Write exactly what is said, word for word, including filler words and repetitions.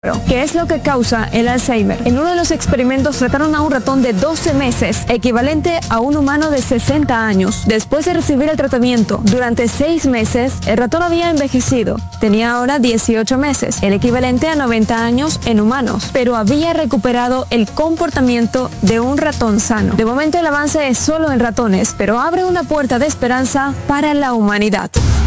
¿Qué es lo que causa el Alzheimer? En uno de los experimentos trataron a un ratón de doce meses, equivalente a un humano de sesenta años. Después de recibir el tratamiento durante seis meses, el ratón había envejecido. Tenía ahora dieciocho meses, el equivalente a noventa años en humanos, pero había recuperado el comportamiento de un ratón sano. De momento el avance es solo en ratones, pero abre una puerta de esperanza para la humanidad.